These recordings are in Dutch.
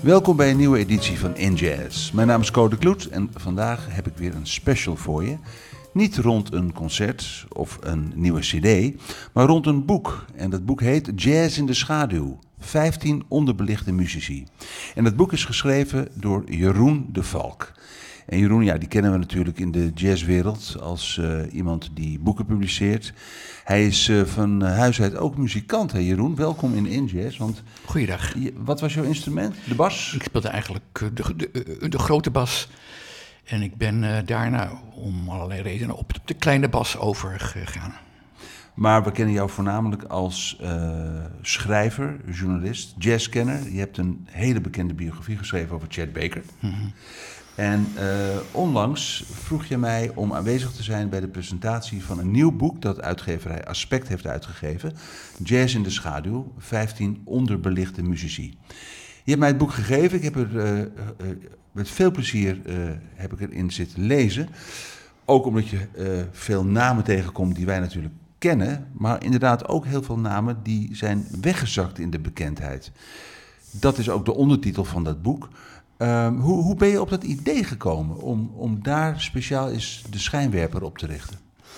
Welkom bij een nieuwe editie van In Jazz. Mijn naam is Code Kloet en vandaag heb ik weer een special voor je. Niet rond een concert of een nieuwe cd, maar rond een boek. En dat boek heet Jazz in de schaduw. 15 onderbelichte muzici. En dat boek is geschreven door Jeroen de Valk. En Jeroen, ja, die kennen we natuurlijk in de jazzwereld als iemand die boeken publiceert. Hij is van huis uit ook muzikant, hè Jeroen? Welkom in Jazz. Want goeiedag. Wat was jouw instrument? De bas? Ik speelde eigenlijk de grote bas. En ik ben daarna om allerlei redenen op de kleine bas overgegaan. Maar we kennen jou voornamelijk als schrijver, journalist, jazzkenner. Je hebt een hele bekende biografie geschreven over Chet Baker. Mm-hmm. En onlangs vroeg je mij om aanwezig te zijn bij de presentatie van een nieuw boek dat uitgeverij Aspect heeft uitgegeven. Jazz in de schaduw, 15 onderbelichte muzici. Je hebt mij het boek gegeven, ik heb er met veel plezier heb ik erin zitten lezen. Ook omdat je veel namen tegenkomt die wij natuurlijk kennen, maar inderdaad ook heel veel namen die zijn weggezakt in de bekendheid. Dat is ook de ondertitel van dat boek. Hoe ben je op dat idee gekomen om daar speciaal eens de schijnwerper op te richten?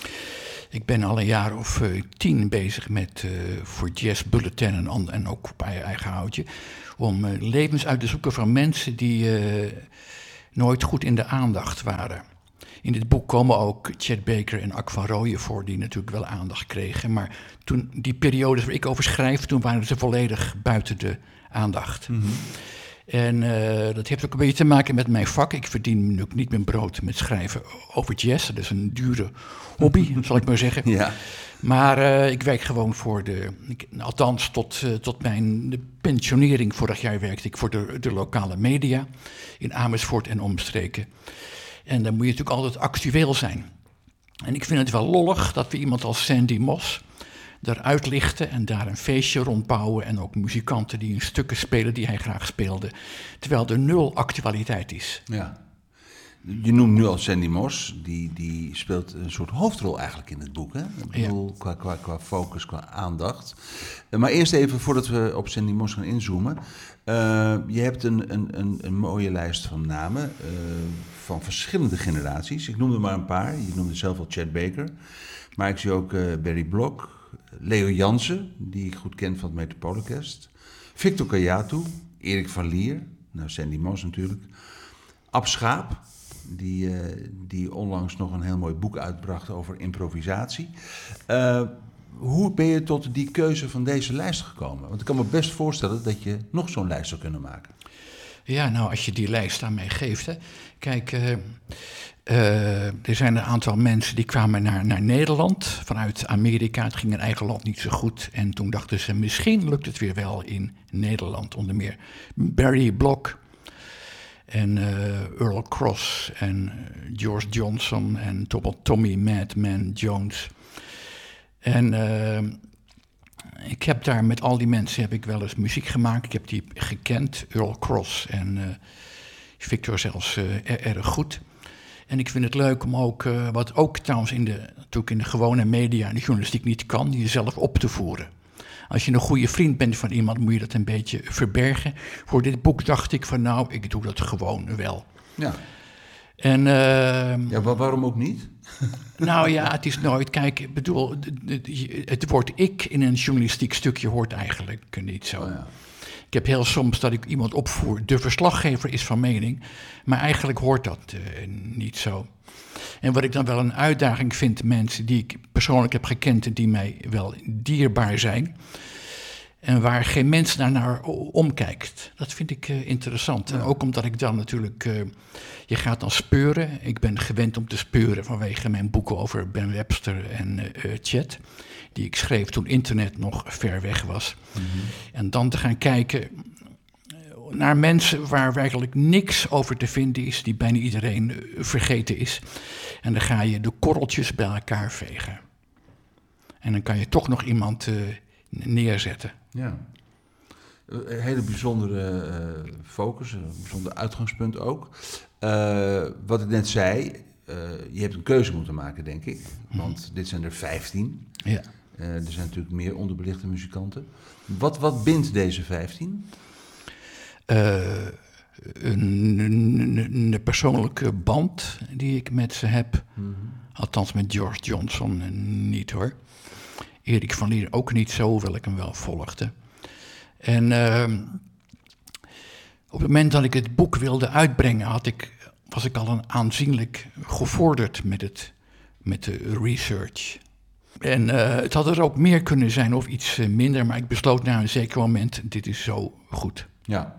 Ik ben al een jaar of 10 bezig met voor Jazz Bulletin en ook bij eigen houtje, om levens uit te zoeken van mensen die nooit goed in de aandacht waren. In dit boek komen ook Chet Baker en Ak van Rooyen voor, die natuurlijk wel aandacht kregen. Maar toen die periodes waar ik over schrijf, toen waren ze volledig buiten de aandacht. Mm-hmm. En dat heeft ook een beetje te maken met mijn vak. Ik verdien natuurlijk niet mijn brood met schrijven over jazz. Dat is een dure hobby, zal ik maar zeggen. Ja. Maar ik werk gewoon voor althans tot mijn pensionering vorig jaar werkte ik voor de lokale media in Amersfoort en omstreken. En dan moet je natuurlijk altijd actueel zijn. En ik vind het wel lollig dat we iemand als Sandy Moss daar uitlichten en daar een feestje rondbouwen en ook muzikanten die in stukken spelen die hij graag speelde, terwijl er 0 actualiteit is. Ja. Je noemt nu al Sandy Moss, die speelt een soort hoofdrol eigenlijk in het boek, hè? Ik bedoel, ja. Qua focus, qua aandacht. Maar eerst even, voordat we op Sandy Moss gaan inzoomen. Je hebt een mooie lijst van namen van verschillende generaties. Ik noemde maar een paar. Je noemde zelf al Chet Baker. Maar ik zie ook Barry Block, Leo Jansen, die ik goed ken van het Metropoolorkest, Victor Kayatu, Erik van Lier, nou Sandy Moss natuurlijk, Ab Schaap, die onlangs nog een heel mooi boek uitbracht over improvisatie. Hoe ben je tot die keuze van deze lijst gekomen? Want ik kan me best voorstellen dat je nog zo'n lijst zou kunnen maken. Ja, nou, als je die lijst aan mij geeft, hè. Kijk, er zijn een aantal mensen die kwamen naar Nederland vanuit Amerika. Het ging in eigen land niet zo goed. En toen dachten ze, misschien lukt het weer wel in Nederland. Onder meer Barry Block en Earl Cross en George Johnson en Tommy Madman Jones. En ik heb daar met al die mensen heb ik wel eens muziek gemaakt. Ik heb die gekend, Earl Cross en Victor zelfs erg goed. En ik vind het leuk om ook, wat ook trouwens in de gewone media en de journalistiek niet kan, jezelf op te voeren. Als je een goede vriend bent van iemand, moet je dat een beetje verbergen. Voor dit boek dacht ik van nou, ik doe dat gewoon wel. Ja. En, ja, waarom ook niet? Nou ja, het is nooit, kijk, ik bedoel, het woord ik in een journalistiek stukje hoort eigenlijk niet zo. Oh ja. Ik heb heel soms dat ik iemand opvoer, de verslaggever is van mening, maar eigenlijk hoort dat niet zo. En wat ik dan wel een uitdaging vind, mensen die ik persoonlijk heb gekend en die mij wel dierbaar zijn, en waar geen mens naar omkijkt. Dat vind ik interessant. Ja. En ook omdat ik dan natuurlijk, je gaat dan speuren. Ik ben gewend om te speuren vanwege mijn boeken over Ben Webster en Chet, die ik schreef toen internet nog ver weg was. Mm-hmm. En dan te gaan kijken naar mensen waar werkelijk niks over te vinden is, die bijna iedereen vergeten is. En dan ga je de korreltjes bij elkaar vegen. En dan kan je toch nog iemand neerzetten. Ja, een hele bijzondere focus, een bijzonder uitgangspunt ook. Wat ik net zei, je hebt een keuze moeten maken, denk ik. Want dit zijn er 15. Ja. Er zijn natuurlijk meer onderbelichte muzikanten. Wat bindt deze 15? een persoonlijke band die ik met ze heb. Althans met George Johnson niet hoor. Erik van Lier ook niet zo, hoewel ik hem wel volgde. En op het moment dat ik het boek wilde uitbrengen, was ik al aanzienlijk gevorderd met de research. En het had er ook meer kunnen zijn of iets minder, maar ik besloot na een zeker moment, dit is zo goed. Ja.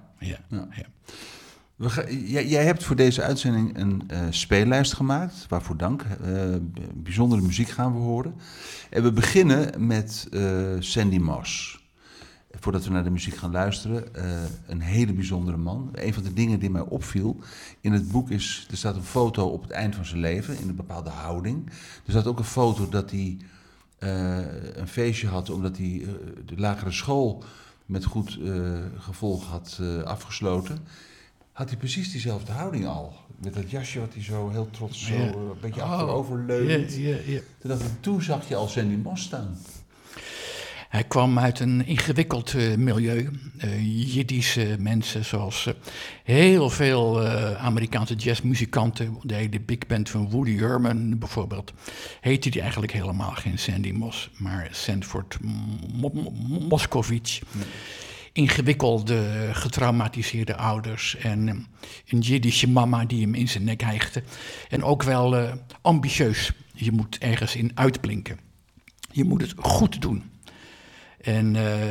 Jij hebt voor deze uitzending een speellijst gemaakt, waarvoor dank. Bijzondere muziek gaan we horen. En we beginnen met Sandy Moss. Voordat we naar de muziek gaan luisteren, een hele bijzondere man. Een van de dingen die mij opviel in het boek is, er staat een foto op het eind van zijn leven, in een bepaalde houding. Er staat ook een foto dat hij een feestje had, omdat hij de lagere school met goed gevolg had afgesloten. Had hij precies diezelfde houding al. Met dat jasje wat hij zo heel trots zo een beetje achterover leunt. Toen zag je al Sandy Moss staan. Hij kwam uit een ingewikkeld milieu. Jiddische mensen, zoals heel veel Amerikaanse jazzmuzikanten. De hele big band van Woody Herman bijvoorbeeld. Heette die eigenlijk helemaal geen Sandy Moss, maar Sanford Moskovich. Nee. Ingewikkelde, getraumatiseerde ouders en een Jiddische mama die hem in zijn nek hijgde. En ook wel ambitieus. Je moet ergens in uitblinken. Je moet het goed doen. En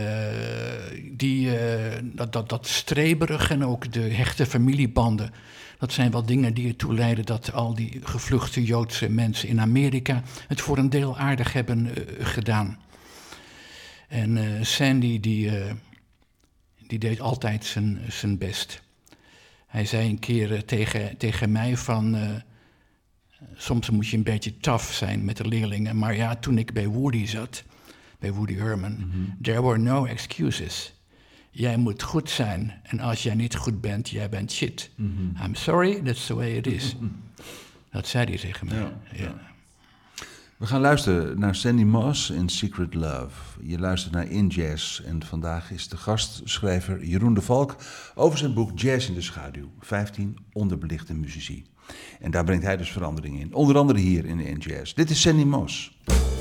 dat streberig en ook de hechte familiebanden, dat zijn wel dingen die ertoe leiden dat al die gevluchte Joodse mensen in Amerika het voor een deel aardig hebben gedaan. En Sandy die deed altijd zijn best. Hij zei een keer tegen mij van, soms moet je een beetje tough zijn met de leerlingen, maar ja, toen ik bij Woody zat, bij Woody Herman, there were no excuses. Jij moet goed zijn en als jij niet goed bent, jij bent shit. I'm sorry, that's the way it is. Dat zei hij tegen mij. Ja. We gaan luisteren naar Sandy Moss in Secret Love. Je luistert naar In Jazz en vandaag is de gastschrijver Jeroen de Valk over zijn boek Jazz in de Schaduw, 15 onderbelichte muzici. En daar brengt hij dus verandering in, onder andere hier in Jazz. Dit is Sandy Moss.